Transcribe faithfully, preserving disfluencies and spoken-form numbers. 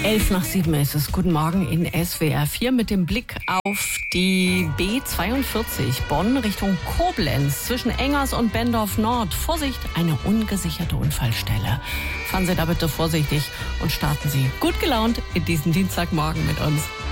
Elf nach sieben ist es. Guten Morgen in S W R vier mit dem Blick auf die B zweiundvierzig Bonn Richtung Koblenz zwischen Engers und Bendorf Nord. Vorsicht, eine ungesicherte Unfallstelle. Fahren Sie da bitte vorsichtig und starten Sie gut gelaunt in diesen Dienstagmorgen mit uns.